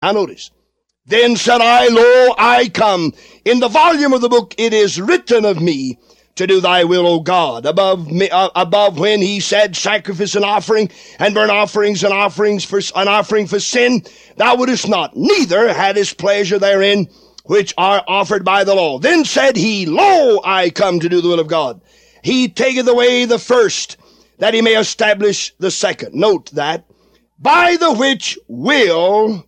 Now notice. Then said I, Lo, I come. In the volume of the book it is written of me to do thy will, O God. Above when he said, sacrifice and offering, and burnt offerings and offerings for an offering for sin, thou wouldest not, neither hadst pleasure therein, which are offered by the law. Then said he, Lo, I come to do the will of God. He taketh away the first, that he may establish the second. Note that. By the which will,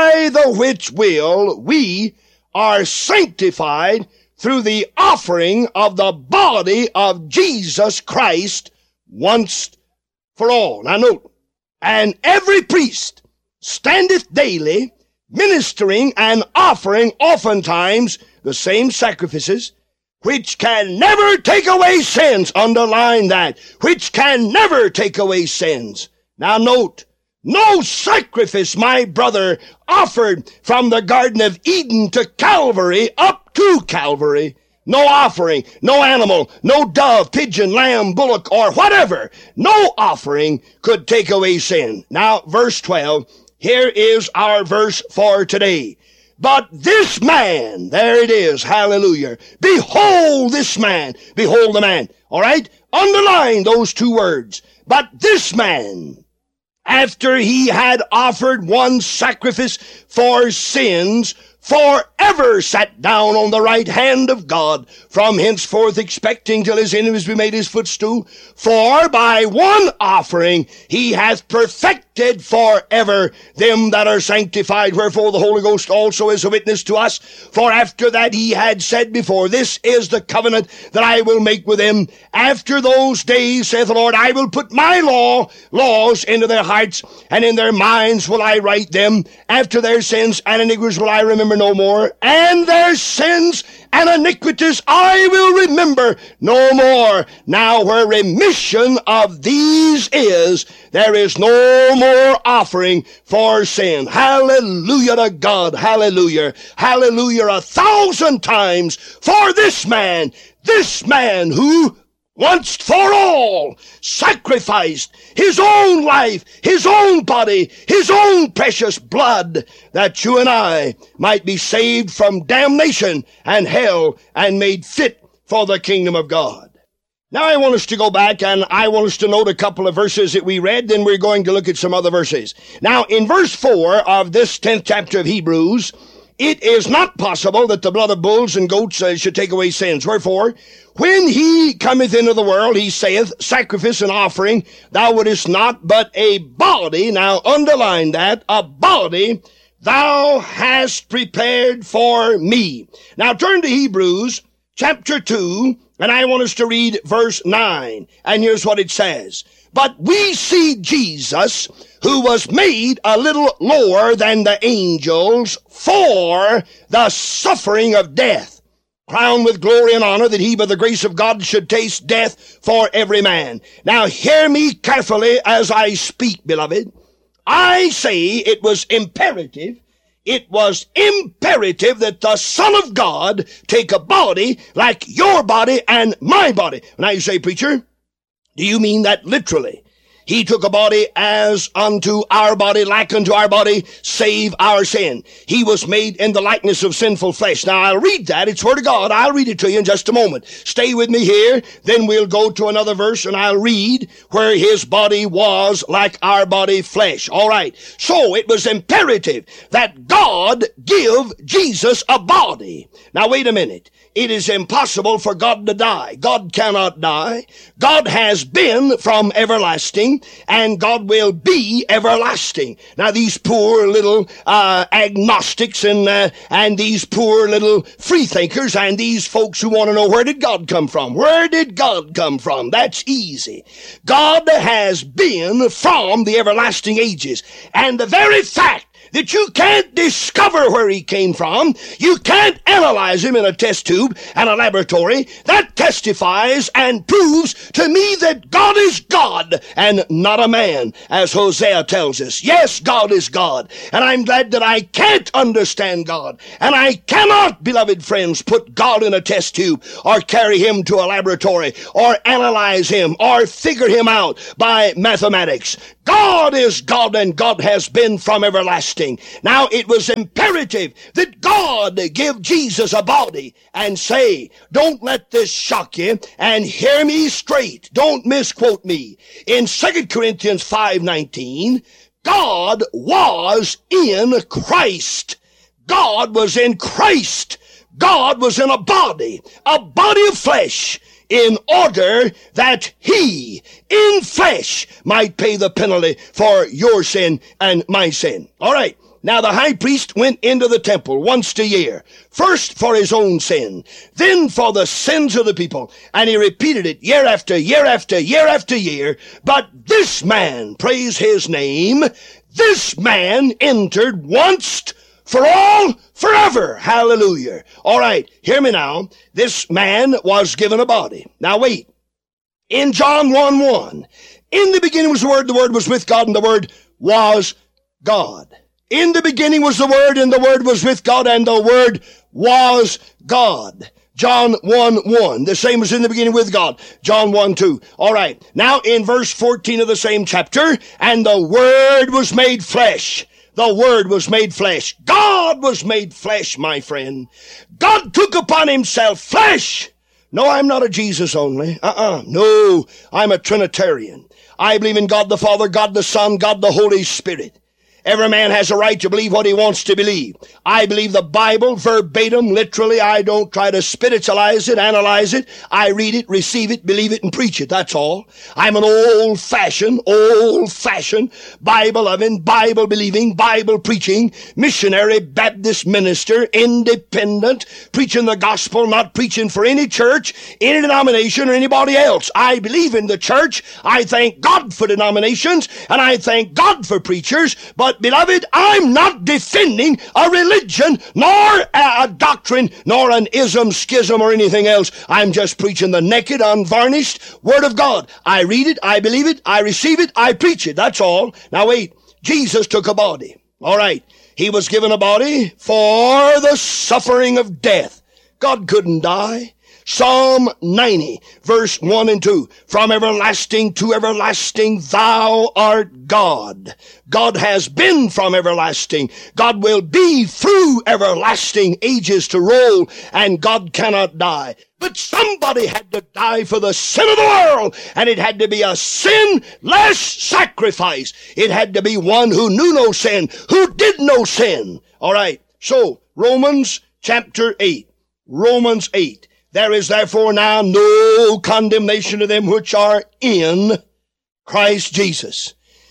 we are sanctified through the offering of the body of Jesus Christ once for all. Now note, and every priest standeth daily, ministering and offering oftentimes the same sacrifices, which can never take away sins. Underline that. Which can never take away sins. Now note, no sacrifice, my brother, offered from the Garden of Eden to Calvary, up to Calvary. No offering, no animal, no dove, pigeon, lamb, bullock, or whatever. No offering could take away sin. Now, verse 12, here is our verse for today. But this man, there it is, hallelujah. Behold this man, behold the man. All right? Underline those two words. But this man, after he had offered one sacrifice for sins, forever sat down on the right hand of God, from henceforth expecting till his enemies be made his footstool. For by one offering he hath perfected forever them that are sanctified. Wherefore the Holy Ghost also is a witness to us. For after that he had said before, This is the covenant that I will make with them. After those days, saith the Lord, I will put my laws into their hearts, and in their minds will I write them. After their sins and iniquities will I remember no more, and their sins and iniquities I will remember no more. Now where remission of these is, there is no more offering for sin. Hallelujah to God. Hallelujah. Hallelujah 1,000 times for this man who once for all sacrificed his own life, his own body, his own precious blood, that you and I might be saved from damnation and hell and made fit for the kingdom of God. Now I want us to go back and I want us to note a couple of verses that we read, then we're going to look at some other verses. Now in verse 4 of this 10th chapter of Hebrews, it is not possible that the blood of bulls and goats should take away sins. Wherefore, when he cometh into the world, he saith, Sacrifice and offering thou wouldest not, but a body, now underline that, a body thou hast prepared for me. Now turn to Hebrews chapter 2, and I want us to read verse 9. And here's what it says. But we see Jesus, who was made a little lower than the angels for the suffering of death, crowned with glory and honor, that he by the grace of God should taste death for every man. Now hear me carefully as I speak, beloved. I say it was imperative that the Son of God take a body like your body and my body. Now you say, preacher, do you mean that literally? He took a body as unto our body, like unto our body, save our sin. He was made in the likeness of sinful flesh. Now I'll read that. It's Word of God. I'll read it to you in just a moment. Stay with me here. Then we'll go to another verse and I'll read where his body was like our body flesh. All right. So it was imperative that God give Jesus a body. Now wait a minute. It is impossible for God to die. God cannot die. God has been from everlasting, and God will be everlasting. Now these poor little agnostics and these poor little freethinkers and these folks who want to know, where did God come from? Where did God come from? That's easy. God has been from the everlasting ages, and the very fact that you can't discover where he came from, you can't analyze him in a test tube and a laboratory, that testifies and proves to me that God is God and not a man, as Hosea tells us. Yes, God is God, and I'm glad that I can't understand God, and I cannot, beloved friends, put God in a test tube or carry him to a laboratory or analyze him or figure him out by mathematics. God is God, and God has been from everlasting. everlasting. Now it was imperative that God give Jesus a body. And say, don't let this shock you, and hear me straight. Don't misquote me. In 2 Corinthians 5:19, God was in Christ. God was in Christ. God was in a body of flesh, in order that he, in flesh, might pay the penalty for your sin and my sin. All right. Now the high priest went into the temple once a year, first for his own sin, then for the sins of the people, and he repeated it year after year after year after year. But this man, praise his name, this man entered once for all, forever. Hallelujah. All right, hear me now. This man was given a body. Now wait. In John 1:1, in the beginning was the Word was with God, and the Word was God. In the beginning was the Word, and the Word was with God, and the Word was God. John 1:1. The same was in the beginning with God. John 1:2. All right. Now in verse 14 of the same chapter, and the Word was made flesh. The Word was made flesh. God was made flesh, my friend. God took upon himself flesh. No, I'm not a Jesus only. No, I'm a Trinitarian. I believe in God the Father, God the Son, God the Holy Spirit. Every man has a right to believe what he wants to believe. I believe the Bible verbatim, literally. I don't try to spiritualize it, analyze it. I read it, receive it, believe it, and preach it. That's all. I'm an old-fashioned, Bible-loving, Bible-believing, Bible-preaching, missionary Baptist minister, independent, preaching the gospel, not preaching for any church, any denomination, or anybody else. I believe in the church. I thank God for denominations, and I thank God for preachers, but beloved, I'm not defending a religion, nor a doctrine, nor an ism, schism, or anything else. I'm just preaching the naked, unvarnished Word of God. I read it, I believe it, I receive it, I preach it. That's all. Now wait, Jesus took a body. All right. He was given a body for the suffering of death. God couldn't die. Psalm 90, verse 1 and 2. From everlasting to everlasting, thou art God. God has been from everlasting. God will be through everlasting ages to roll, and God cannot die. But somebody had to die for the sin of the world, and it had to be a sinless sacrifice. It had to be one who knew no sin, who did no sin. All right, so Romans chapter 8. Romans 8. There is therefore now no condemnation to them which are in Christ Jesus.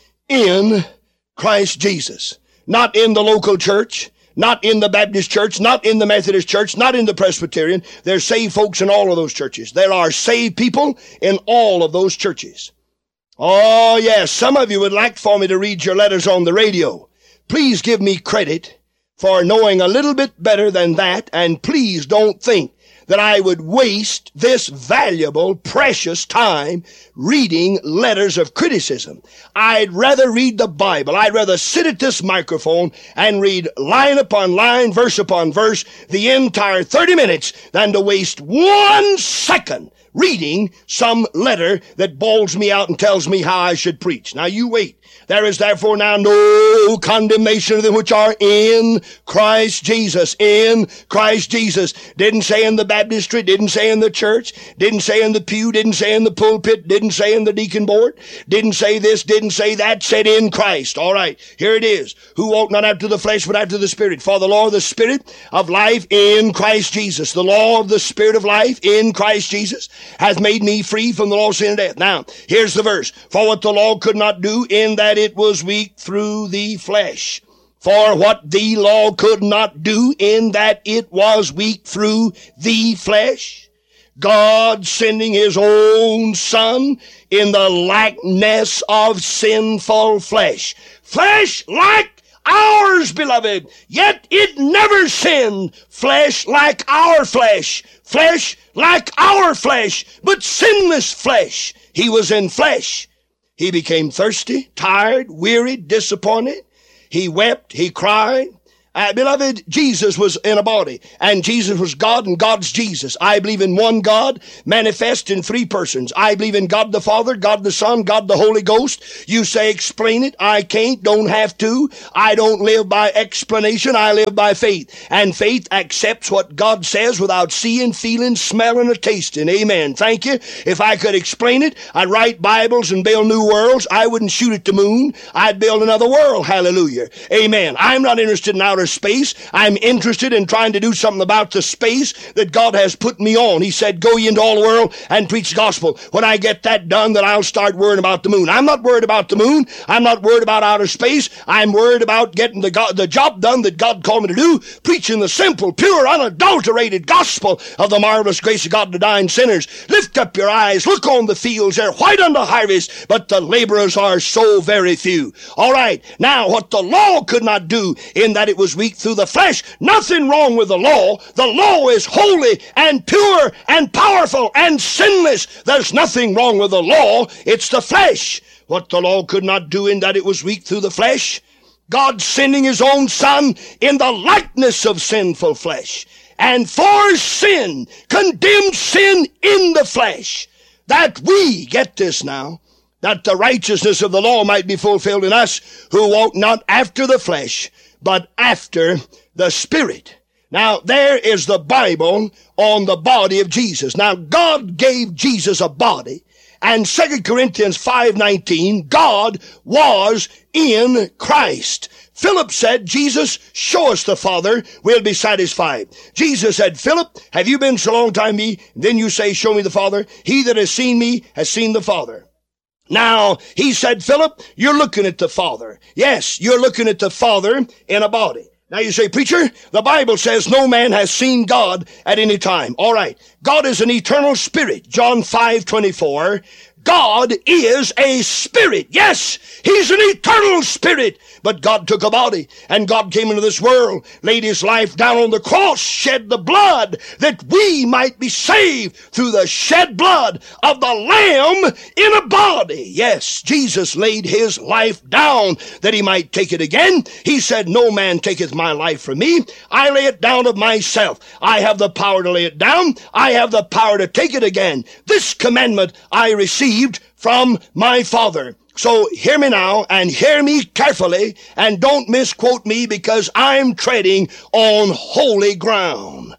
In Christ Jesus. Not in the local church, not in the Baptist church, not in the Methodist church, not in the Presbyterian. There's saved folks in all of those churches. There are saved people in all of those churches. Oh yes, some of you would like for me to read your letters on the radio. Please give me credit for knowing a little bit better than that, and please don't think that I would waste this valuable, precious time reading letters of criticism. I'd rather read the Bible. I'd rather sit at this microphone and read line upon line, verse upon verse, the entire 30 minutes than to waste 1 second reading some letter that bawls me out and tells me how I should preach. Now you wait. There is therefore now no condemnation of them which are in Christ Jesus. In Christ Jesus. Didn't say in the baptistry, didn't say in the church, didn't say in the pew, didn't say in the pulpit, didn't say in the deacon board, didn't say this, didn't say that, said in Christ. All right, here it is. Who walk not after the flesh, but after the Spirit. For the law of the Spirit of life in Christ Jesus. The law of the Spirit of life in Christ Jesus hath made me free from the law of sin and death. Now, here's the verse. For what the law could not do, in that it was weak through the flesh. For what the law could not do, in that it was weak through the flesh. God sending his own Son in the likeness of sinful flesh. Flesh like ours, beloved, yet it never sinned. Flesh like our flesh. Flesh like our flesh, but sinless flesh. He was in flesh. He became thirsty, tired, weary, disappointed. He wept, he cried, Beloved, Jesus was in a body, and Jesus was God, and God's Jesus. I believe in one God, manifest in three persons. I believe in God the Father, God the Son, God the Holy Ghost. You say, explain it. I can't, don't have to. I don't live by explanation. I live by faith. And faith accepts what God says without seeing, feeling, smelling, or tasting. Amen. Thank you. If I could explain it, I'd write Bibles and build new worlds. I wouldn't shoot at the moon. I'd build another world. Hallelujah. Amen. I'm not interested in outer space. I'm interested in trying to do something about the space that God has put me on. He said, go ye into all the world and preach the gospel. When I get that done, then I'll start worrying about the moon. I'm not worried about the moon. I'm not worried about outer space. I'm worried about getting the job done that God called me to do, preaching the simple, pure, unadulterated gospel of the marvelous grace of God to dying sinners. Lift up your eyes. Look on the fields. They're white unto harvest, but the laborers are so very few. All right. Now, what the law could not do in that it was weak through the flesh, nothing wrong with the law. The law is holy and pure and powerful and sinless. There's nothing wrong with the law. It's the flesh. What the law could not do in that it was weak through the flesh, God sending his own Son in the likeness of sinful flesh, and for sin, condemned sin in the flesh, that we, get this now, that the righteousness of the law might be fulfilled in us who walk not after the flesh, but after the Spirit. Now, there is the Bible on the body of Jesus. Now, God gave Jesus a body, and 2 Corinthians 5:19, God was in Christ. Philip said, Jesus, show us the Father, we'll be satisfied. Jesus said, Philip, have you been so long time me? Then you say, show me the Father. He that has seen me has seen the Father. Now, he said, Philip, you're looking at the Father. Yes, you're looking at the Father in a body. Now you say, preacher, the Bible says no man has seen God at any time. All right. God is an eternal spirit. John 5:24. God is a spirit. Yes, he's an eternal spirit. But God took a body, and God came into this world, laid his life down on the cross, shed the blood that we might be saved through the shed blood of the Lamb in a body. Yes, Jesus laid his life down that he might take it again. He said, no man taketh my life from me. I lay it down of myself. I have the power to lay it down. I have the power to take it again. This commandment I received from my Father. So hear me now, and hear me carefully, and don't misquote me, because I'm treading on holy ground.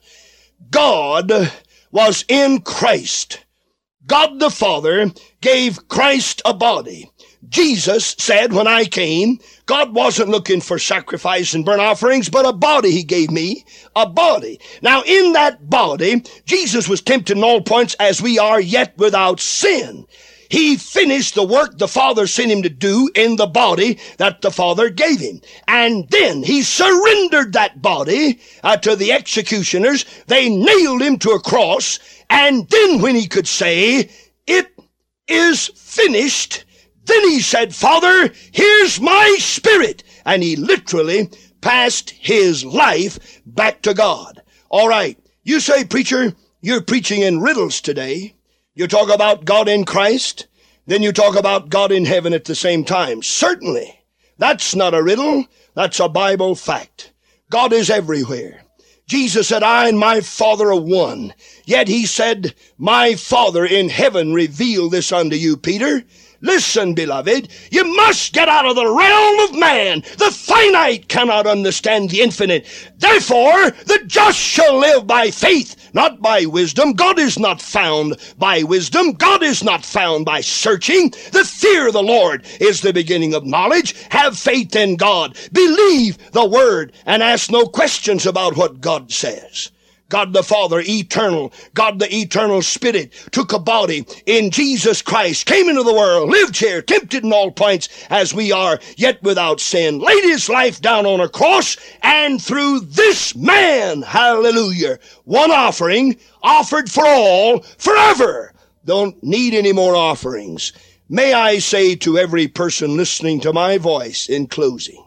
God was in Christ. God the Father gave Christ a body. Jesus said, when I came, God wasn't looking for sacrifice and burnt offerings, but a body he gave me, a body. Now in that body, Jesus was tempted in all points as we are, yet without sin. He finished the work the Father sent him to do in the body that the Father gave him. And then he surrendered that body to the executioners. They nailed him to a cross. And then when he could say, it is finished, then he said, Father, here's my spirit. And he literally passed his life back to God. All right. You say, preacher, you're preaching in riddles today. You talk about God in Christ, then you talk about God in heaven at the same time. Certainly, that's not a riddle. That's a Bible fact. God is everywhere. Jesus said, I and my Father are one. Yet he said, my Father in heaven revealed this unto you, Peter. Listen, beloved, you must get out of the realm of man. The finite cannot understand the infinite. Therefore, the just shall live by faith, not by wisdom. God is not found by wisdom. God is not found by searching. The fear of the Lord is the beginning of knowledge. Have faith in God. Believe the word and ask no questions about what God says. God the Father, eternal, God the eternal Spirit, took a body in Jesus Christ, came into the world, lived here, tempted in all points as we are, yet without sin, laid his life down on a cross, and through this man, hallelujah, one offering, offered for all, forever. Don't need any more offerings. May I say to every person listening to my voice in closing,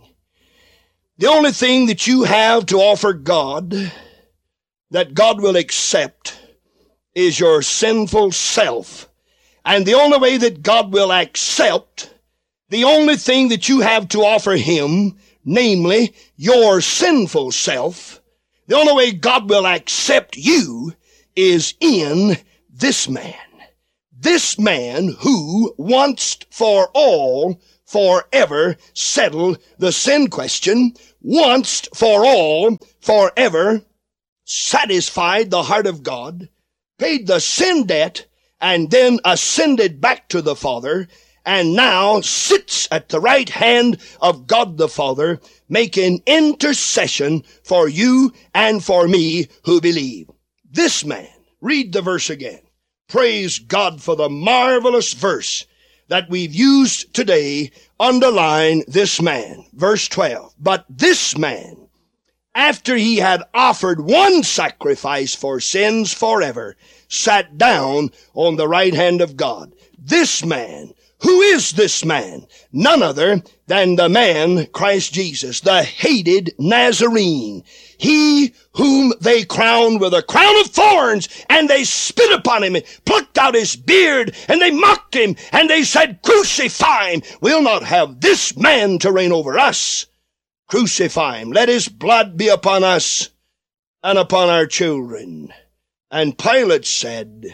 the only thing that you have to offer God that God will accept is your sinful self. And the only way that God will accept, the only thing that you have to offer him, namely your sinful self, the only way God will accept you is in this man. This man who once for all forever settled the sin question, once for all forever satisfied the heart of God, paid the sin debt, and then ascended back to the Father, and now sits at the right hand of God the Father, making intercession for you and for me who believe. This man, read the verse again. Praise God for the marvelous verse that we've used today. Underline this man. Verse 12. But this man, after he had offered one sacrifice for sins forever, sat down on the right hand of God. This man, who is this man? None other than the man, Christ Jesus, the hated Nazarene. He whom they crowned with a crown of thorns, and they spit upon him, and plucked out his beard, and they mocked him, and they said, Crucify him. We'll not have this man to reign over us. Crucify him. Let his blood be upon us and upon our children. And Pilate said,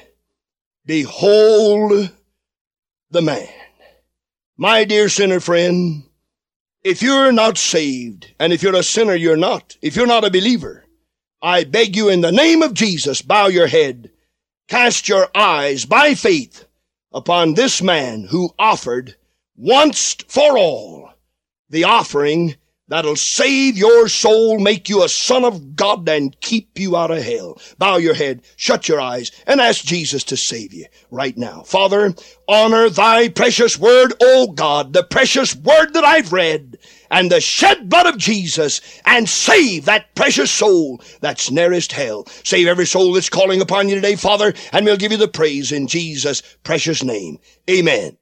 Behold the man. My dear sinner friend, if you're not saved, and if you're a sinner, you're not. If you're not a believer, I beg you in the name of Jesus, bow your head, cast your eyes by faith upon this man who offered once for all the offering that'll save your soul, make you a son of God, and keep you out of hell. Bow your head, shut your eyes, and ask Jesus to save you right now. Father, honor thy precious word, O God, the precious word that I've read, and the shed blood of Jesus, and save that precious soul that's nearest hell. Save every soul that's calling upon you today, Father, and we'll give you the praise in Jesus' precious name. Amen.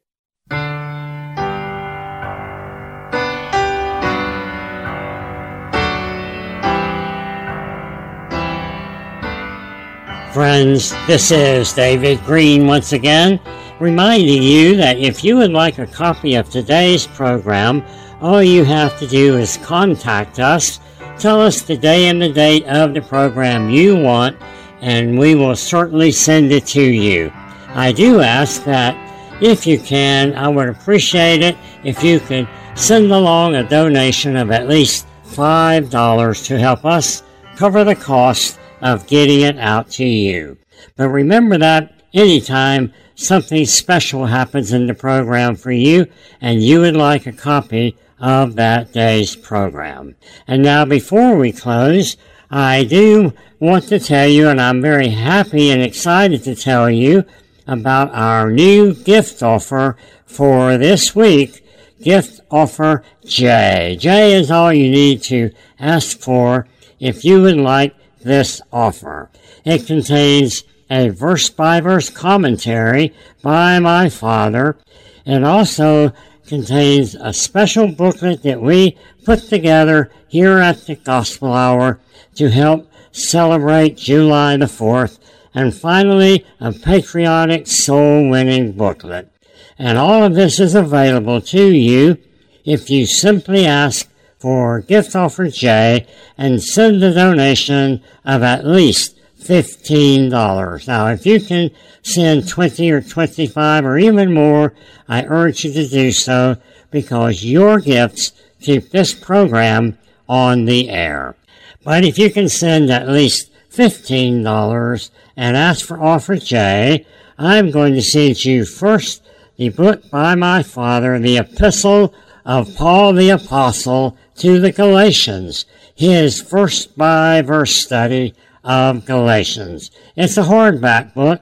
Friends, this is David Green once again, reminding you that if you would like a copy of today's program, all you have to do is contact us, tell us the day and the date of the program you want, and we will certainly send it to you. I do ask that if you can, I would appreciate it if you could send along a donation of at least $5 to help us cover the cost of getting it out to you. But remember that anytime something special happens in the program for you and you would like a copy of that day's program. And now before we close, I do want to tell you, and I'm very happy and excited to tell you about our new gift offer for this week, Gift Offer J. J is all you need to ask for if you would like this offer. It contains a verse-by-verse commentary by my father. It also contains a special booklet that we put together here at the Gospel Hour to help celebrate July the 4th. And finally, a patriotic soul-winning booklet. And all of this is available to you if you simply ask for Gift Offer J and send a donation of at least $15. Now, if you can send 20 or 25 or even more, I urge you to do so because your gifts keep this program on the air. But if you can send at least $15 and ask for Offer J, I'm going to send you first the book by my father, the Epistle of Paul the Apostle to the Galatians, his verse-by-verse study of Galatians. It's a hardback book,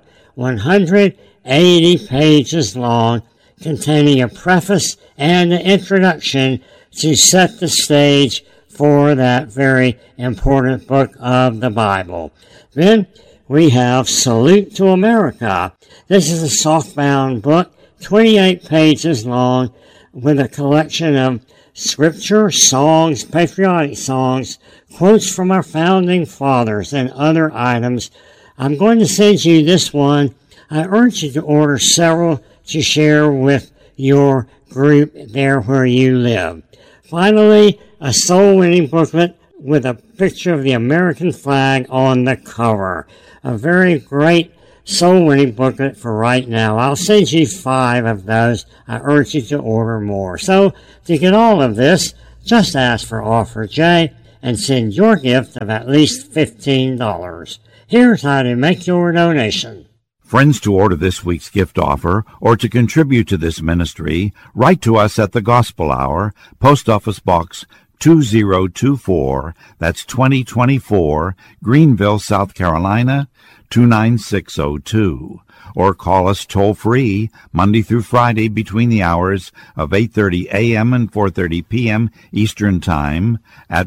180 pages long, containing a preface and an introduction to set the stage for that very important book of the Bible. Then we have Salute to America. This is a softbound book, 28 pages long, with a collection of scripture, songs, patriotic songs, quotes from our founding fathers, and other items. I'm going to send you this one. I urge you to order several to share with your group there where you live. Finally, a soul-winning booklet with a picture of the American flag on the cover. A very great soul-winning booklet for right now. I'll send you 5 of those. I urge you to order more. So, to get all of this, just ask for Offer J and send your gift of at least $15. Here's how to make your donation. Friends, to order this week's gift offer or to contribute to this ministry, write to us at the Gospel Hour, Post Office Box 2024, that's 2024, Greenville, South Carolina, 29602. Or call us toll-free Monday through Friday between the hours of 8:30 a.m. and 4:30 p.m. Eastern Time at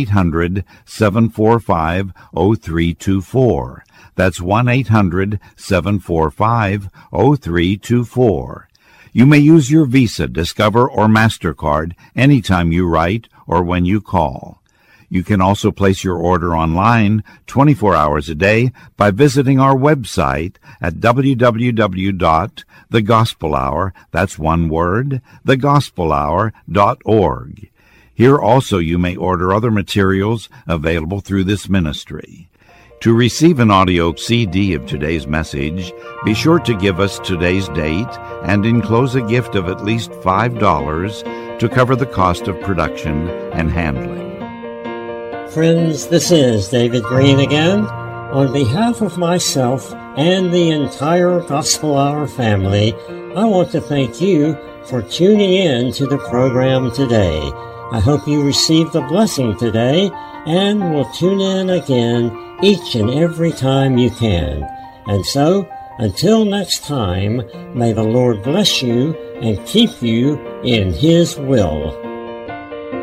1-800-745-0324. That's 1-800-745-0324. You may use your Visa, Discover, or MasterCard anytime you write or when you call. You can also place your order online 24 hours a day by visiting our website at www.thegospelhour, that's one word, thegospelhour.org. Here also you may order other materials available through this ministry. To receive an audio CD of today's message, be sure to give us today's date and enclose a gift of at least $5 to cover the cost of production and handling. Friends, this is David Green again. On behalf of myself and the entire Gospel Hour family, I want to thank you for tuning in to the program today. I hope you received a blessing today and will tune in again each and every time you can. And so, until next time, may the Lord bless you and keep you in His will.